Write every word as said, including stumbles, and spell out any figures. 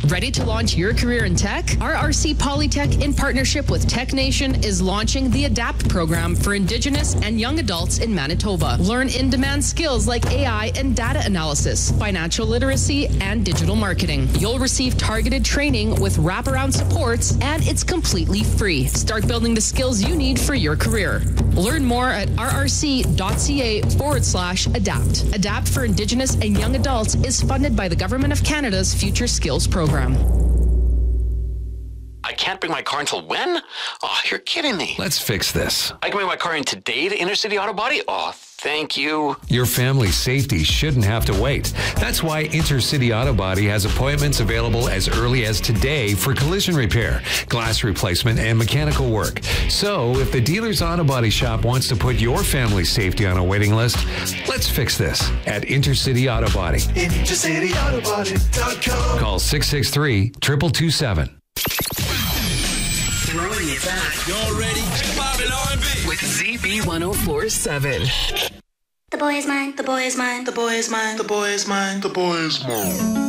Ready to launch your career in tech? R R C Polytech, in partnership with Tech Nation, is launching the ADAPT program for Indigenous and young adults in Manitoba. Learn in-demand skills like A I and data analysis, financial literacy, and digital marketing. You'll receive targeted training with wraparound supports, and it's completely free. Start building the skills you need for your career. Learn more at rrc.ca forward slash adapt. ADAPT for Indigenous and young adults is funded by the Government of Canada's Future Skills Program. I can't bring my car until when? Oh, you're kidding me. Let's fix this. I can bring my car in today to Intercity Auto Body? Oh, thank you. Your family's safety shouldn't have to wait. That's why Intercity Auto Body has appointments available as early as today for collision repair, glass replacement, and mechanical work. So if the dealer's auto body shop wants to put your family's safety on a waiting list, let's fix this at Intercity Auto Body. Intercity Auto Body dot com. Call six six three, two two two seven. Throwing it back. Y'all ready? Hip-hop and R and B. With Z B one oh four point seven. The boy is mine. The boy is mine. The boy is mine. The boy is mine. The boy is mine.